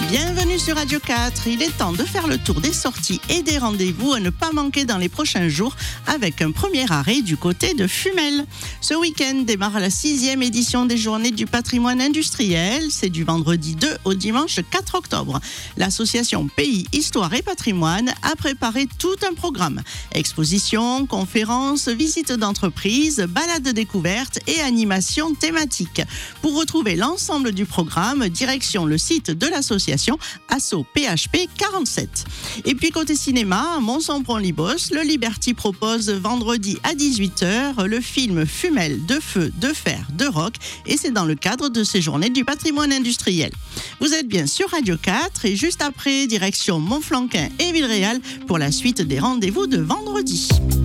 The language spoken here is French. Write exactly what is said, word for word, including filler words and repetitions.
Bienvenue sur Radio quatre, il est temps de faire le tour des sorties et des rendez-vous à ne pas manquer dans les prochains jours avec un premier arrêt du côté de Fumel. Ce week-end démarre la sixième édition des Journées du patrimoine industriel, c'est du vendredi deux au dimanche quatre octobre. L'association Pays, Histoire et Patrimoine a préparé tout un programme. Expositions, conférences, visites d'entreprise, balades découvertes et animations thématiques. Pour retrouver l'ensemble du programme, direction le site de l'association Asso P H P quarante-sept. Et puis côté cinéma, Mont-Sampron-Libos, le Liberty propose vendredi à dix-huit heures le film Fumel, de feu, de fer, de rock, et c'est dans le cadre de ces Journées du patrimoine industriel. Vous êtes bien sur Radio quatre et juste après, direction Montflanquin et Villeréal pour la suite des rendez-vous de vendredi.